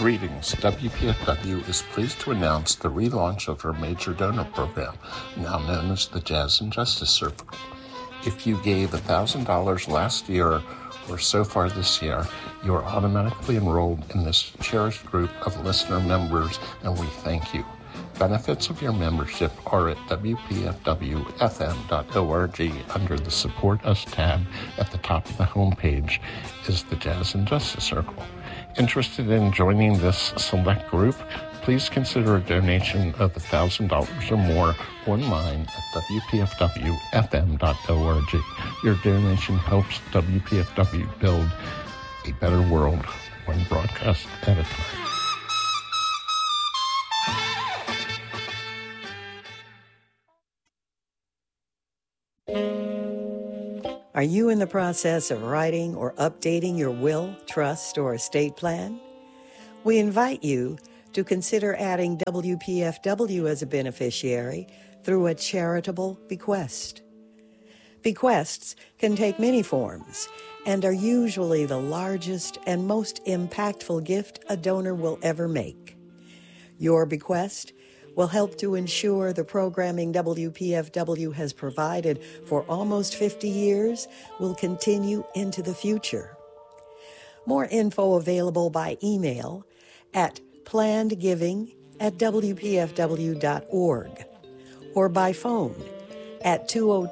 Greetings. WPFW is pleased to announce the relaunch of our major donor program, now known as the Jazz and Justice Circle. If you gave $1,000 last year or so far this year, you are automatically enrolled in this cherished group of listener members, and we thank you. Benefits of your membership are at WPFWFM.org. Under the Support Us tab at the top of the homepage is the Jazz and Justice Circle. Interested in joining this select group? Please consider a donation of $1,000 or more online at WPFWFM.org. Your donation helps WPFW build a better world, one broadcast at a time. Are you in the process of writing or updating your will, trust, or estate plan? We invite you to consider adding WPFW as a beneficiary through a charitable bequest. Bequests can take many forms and are usually the largest and most impactful gift a donor will ever make. Your bequest will help to ensure the programming WPFW has provided for almost 50 years will continue into the future. More info available by email at plannedgiving@wpfw.org or by phone at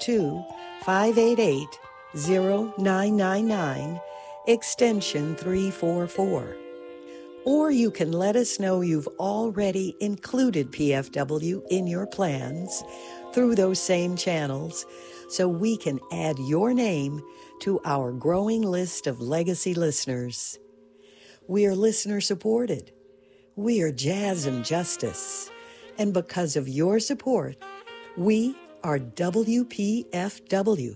202-588-0999, extension 344. Or you can let us know you've already included PFW in your plans through those same channels so we can add your name to our growing list of legacy listeners. We are listener supported. We are Jazz and Justice. And because of your support, we are WPFW.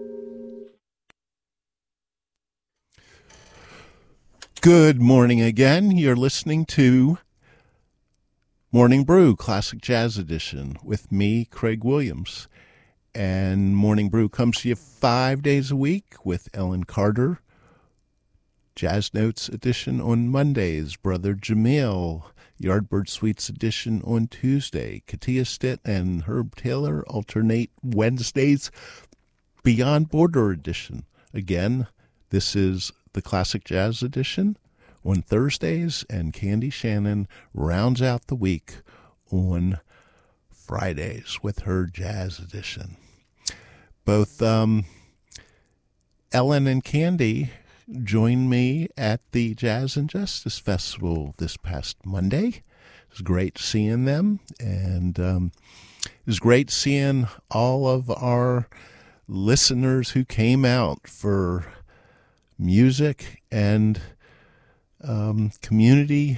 Good morning again. You're listening to Morning Brew, Classic Jazz Edition, with me, Craig Williams. And Morning Brew comes to you 5 days a week with Ellen Carter. Jazz Notes Edition on Mondays, Brother Jamil. Yardbird Suites Edition on Tuesday. Katia Stitt and Herb Taylor alternate Wednesdays. Beyond Border Edition. Again, this is the Classic Jazz Edition on Thursdays, and Candy Shannon rounds out the week on Fridays with her Jazz Edition. Both Ellen and Candy joined me at the Jazz and Justice Festival this past Monday. It was great seeing them, and it was great seeing all of our listeners who came out for music and community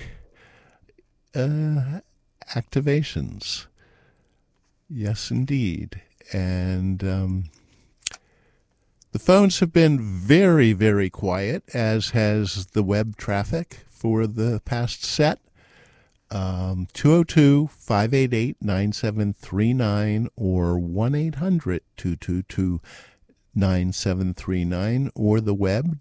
activations. Yes, indeed. And the phones have been very, very quiet, as has the web traffic for the past set. 202-588-9739 or 1-800-222-9739, or the web,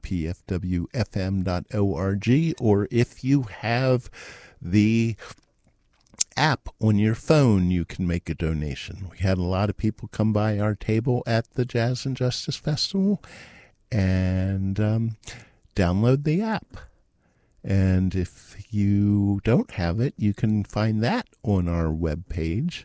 WPFWFM.org, or if you have the app on your phone, you can make a donation. We had a lot of people come by our table at the Jazz and Justice Festival and download the app. And if you don't have it, you can find that on our webpage,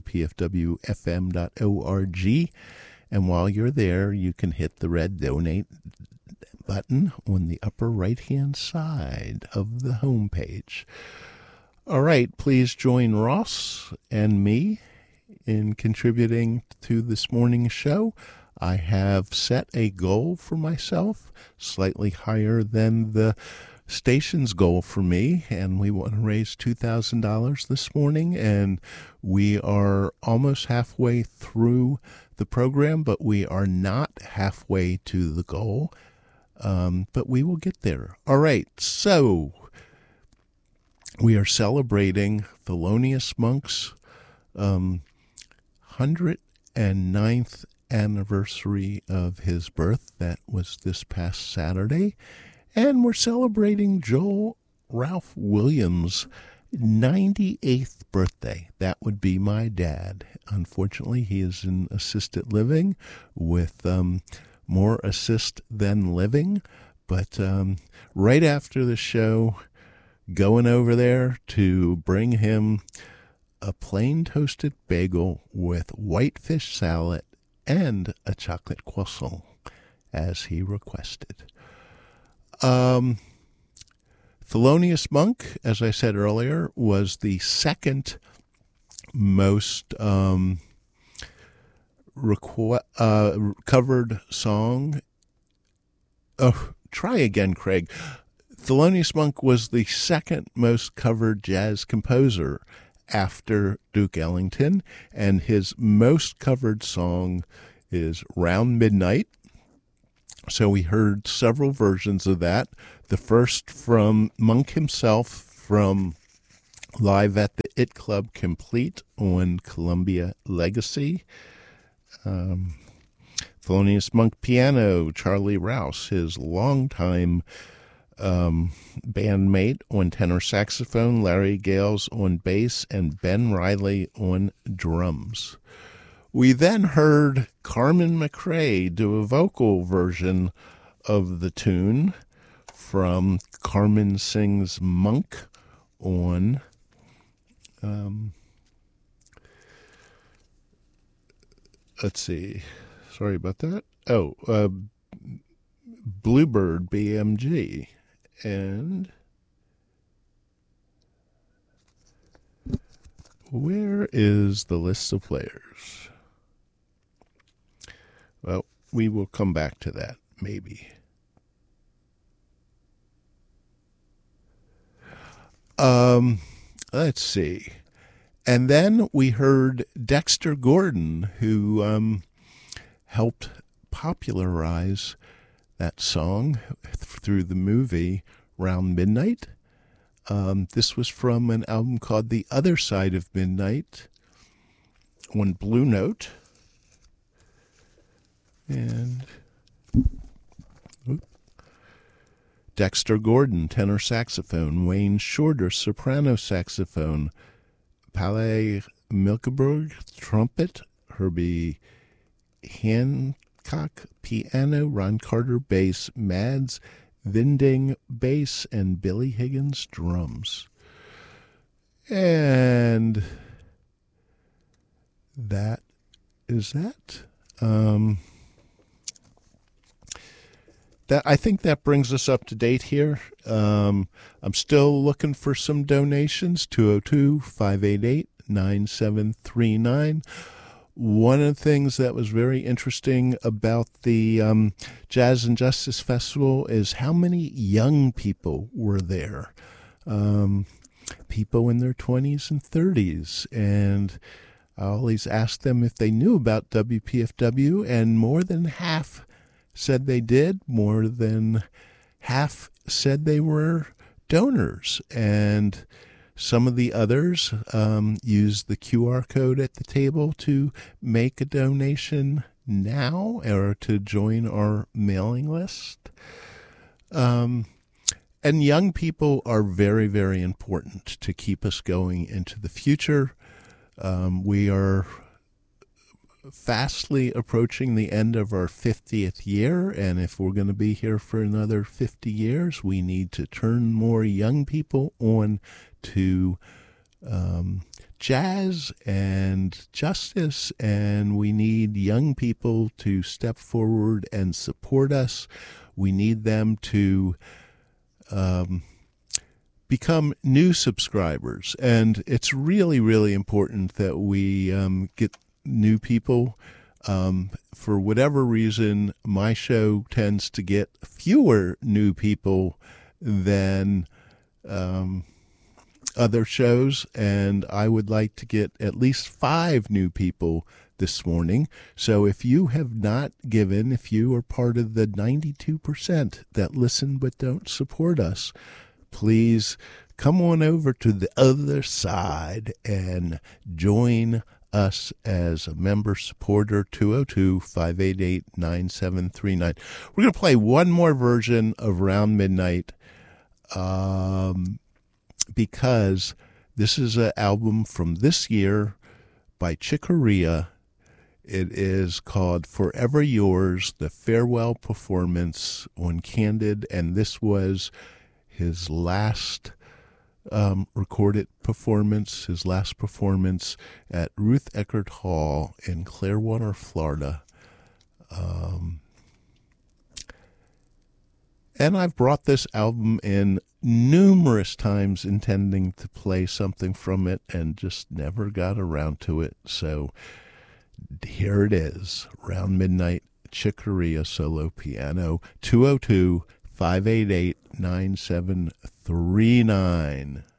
WPFWFM.org. And while you're there, you can hit the red donate button on the upper right-hand side of the homepage. All right, please join Ross and me in contributing to this morning's show. I have set a goal for myself, slightly higher than the station's goal for me, and we want to raise $2,000 this morning, and we are almost halfway through the program, but we are not halfway to the goal, but we will get there. All right, so we are celebrating Thelonious Monk's 109th anniversary of his birth. That was this past Saturday. And we're celebrating Joel Ralph Williams' 98th birthday. That would be my dad. Unfortunately, he is in assisted living with more assist than living. But right after the show, going over there to bring him a plain toasted bagel with white fish salad and a chocolate croissant, as he requested. Thelonious Monk, as I said earlier, was the second most covered song. Oh, try again, Craig. Thelonious Monk was the second most covered jazz composer after Duke Ellington, and his most covered song is Round Midnight. So we heard several versions of that. The first from Monk himself from Live at the It Club Complete on Columbia Legacy. Thelonious Monk piano, Charlie Rouse, his longtime bandmate on tenor saxophone, Larry Gales on bass, and Ben Riley on drums. We then heard Carmen McRae do a vocal version of the tune from Carmen Sings Monk on let's see. Sorry about that. Bluebird BMG. And where is the list of players? Well, we will come back to that, maybe. Let's see. And then we heard Dexter Gordon, who helped popularize that song through the movie Round Midnight. This was from an album called The Other Side of Midnight on Blue Note. And Dexter Gordon, tenor saxophone. Wayne Shorter, soprano saxophone. Palle Milkeberg, trumpet. Herbie Hancock, piano. Ron Carter, bass. Mads Vinding, bass. And Billy Higgins, drums. And that is that. I think that brings us up to date here. I'm still looking for some donations, 202-588-9739. One of the things that was very interesting about the Jazz and Justice Festival is how many young people were there. People in their 20s and 30s. And I always asked them if they knew about WPFW, and more than half said they did. More than half said they were donors, and some of the others used the QR code at the table to make a donation now or to join our mailing list. And young people are very, very important to keep us going into the future. We are fastly approaching the end of our 50th year, and if we're going to be here for another 50 years, we need to turn more young people on to jazz and justice, and we need young people to step forward and support us. We need them to become new subscribers, and it's really, really important that we get new people. For whatever reason, my show tends to get fewer new people than other shows, and I would like to get at least 5 new people this morning. So if you have not given, if you are part of the 92% that listen but don't support us, please come on over to the other side and join us as a member supporter. 202-588-9739. We're going to play one more version of Round Midnight because this is an album from this year by Chick Corea. It is called Forever Yours, the farewell performance on Candid, and this was his last recorded performance, his last performance at Ruth Eckerd Hall in Clearwater, Florida. And I've brought this album in numerous times intending to play something from it and just never got around to it. So here it is, Round Midnight, Chick Corea solo piano, 202-588-9739.